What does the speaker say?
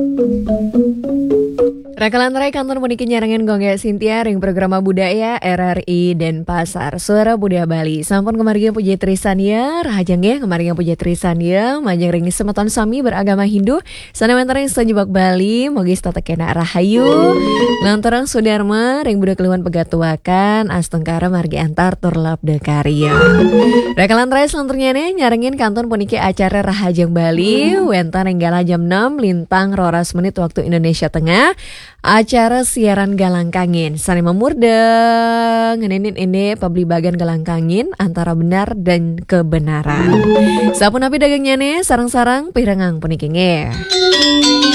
Rakalan Rai kantor puniki nyarangan gongga Sintia ring programa budaya RRI Denpasar Suara Budaya Bali. Sampun kemarin puji Trisania rahajang ya kemarin puji Trisania majang ring semeton sami beragama Hindu sanementara sejebak Bali mogi stata kena rahayu lantaran Sudarma ring budak keluhan pegatuakan astengkara margi antar turlap dekarya. Rakalan Rai selanturnya nih nyarengin kantor puniki acara rahajang Bali wentan renggala jam 6 lintang roras menit waktu Indonesia Tengah. Acara siaran Galang Kangin Sani memurdeng ngenenin ini pabli bagan Galang Kangin antara benar dan kebenaran. Sapun api dagangnya nih sarang-sarang pirengang punikinge.